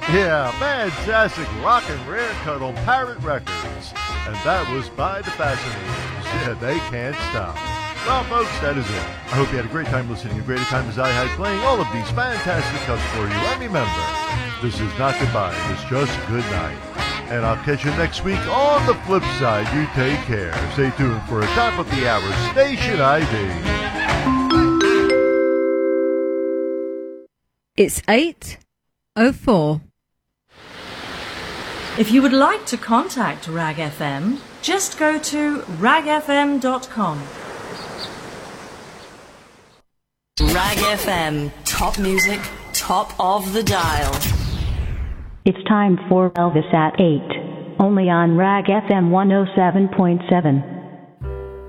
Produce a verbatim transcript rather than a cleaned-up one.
Yeah, fantastic rock and rare cut on Parrot Records. And that was by the Fascinators. Yeah, they can't stop. Well, folks, that is it. I hope you had a great time listening, a great time as I had playing all of these fantastic cuts for you. And remember, this is not goodbye, it's just good night. And I'll catch you next week on the flip side. You take care. Stay tuned for a top of the hour Station I D. It's eight oh four. If you would like to contact Rag F M, just go to rag f m dot com. Rag F M, top music, top of the dial. It's time for Elvis at eight, only on Rag F M one oh seven point seven.